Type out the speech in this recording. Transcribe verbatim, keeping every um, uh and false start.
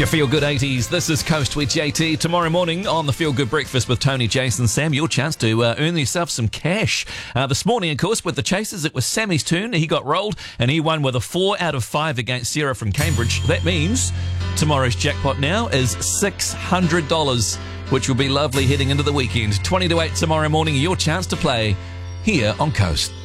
Your Feel Good eighties. This is Coast with J T. Tomorrow morning on the Feel Good Breakfast with Tony, Jason, Sam, your chance to uh, earn yourself some cash. Uh, this morning, of course, with the Chasers, it was Sammy's turn. He got rolled and he won with a four out of five against Sarah from Cambridge. That means tomorrow's jackpot now is six hundred dollars, which will be lovely heading into the weekend. twenty to eight tomorrow morning, your chance to play here on Coast.